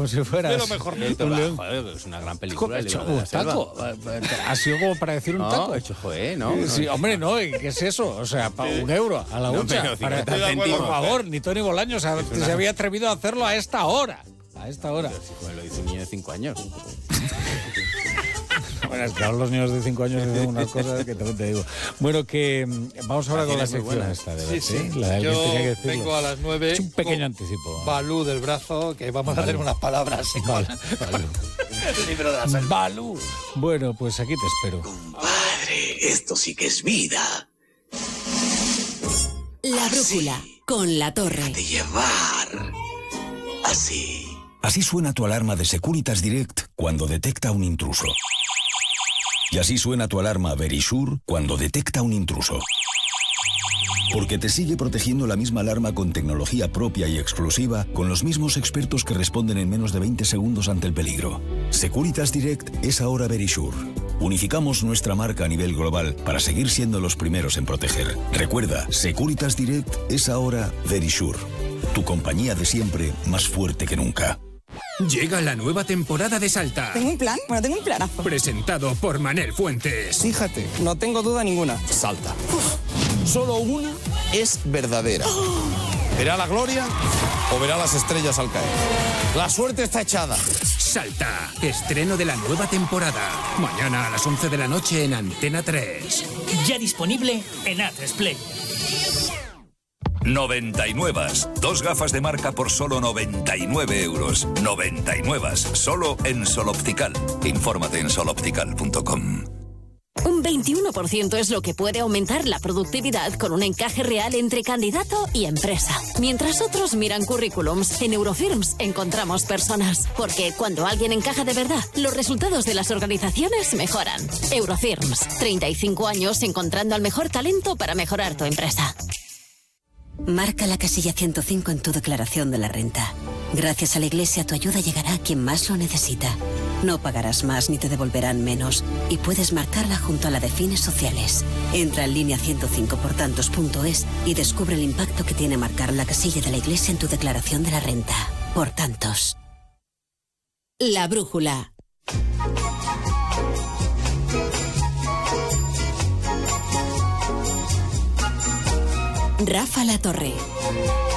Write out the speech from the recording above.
como si fueras de lo mejor. un león. Joder, es una gran película. He hecho un taco. Ha sido como para decir un taco. He hecho, joder, ¿no? Sí, hombre, no, ¿qué es eso? O sea, para €1 a la hucha. Pero 50 Por céntimos. favor, ni Tony Bolaños se había atrevido a hacerlo a esta hora. A esta hora. Pero si joder, lo dice un niño de 5 años. Bueno, es que ahora los niños de 5 años dicen unas cosas que también te digo. Bueno, que vamos ahora con la sección esta de Sí. la de alguien Yo tenía que decirlo. vengo a las 9. Es un pequeño anticipo. Balú del brazo, que vamos a hacer unas palabras. El libro de la selva. Balú. Bueno, pues aquí te espero. Compadre, esto sí que es vida. La brújula con La Torre. De llevar. Así. Así suena tu alarma de Securitas Direct cuando detecta un intruso. Y así suena tu alarma Verisure cuando detecta un intruso. Porque te sigue protegiendo la misma alarma con tecnología propia y exclusiva, con los mismos expertos que responden en menos de 20 segundos ante el peligro. Securitas Direct es ahora Verisure. Unificamos nuestra marca a nivel global para seguir siendo los primeros en proteger. Recuerda, Securitas Direct es ahora Verisure. Tu compañía de siempre, más fuerte que nunca. Llega la nueva temporada de Salta. ¿Tengo un plan? Bueno, tengo un planazo. Presentado por Manel Fuentes. Fíjate, no tengo duda ninguna. Salta. Solo una es verdadera. ¿Verá la gloria o verá las estrellas al caer? La suerte está echada. Salta, estreno de la nueva temporada. Mañana a las 11 de la noche en Antena 3. Ya disponible en A3 Play. 99. 2 gafas de marca por solo 99 euros. 99. Solo en Sol Optical. Infórmate en soloptical.com. Un 21% es lo que puede aumentar la productividad con un encaje real entre candidato y empresa. Mientras otros miran currículums, en Eurofirms encontramos personas. Porque cuando alguien encaja de verdad, los resultados de las organizaciones mejoran. Eurofirms, 35 años encontrando al mejor talento para mejorar tu empresa. Marca la casilla 105 en tu declaración de la renta. Gracias a la Iglesia, tu ayuda llegará a quien más lo necesita. No pagarás más ni te devolverán menos. Y puedes marcarla junto a la de fines sociales. Entra en línea 105portantos.es y descubre el impacto que tiene marcar la casilla de la Iglesia en tu declaración de la renta. Por tantos. La brújula. Rafa La Torre.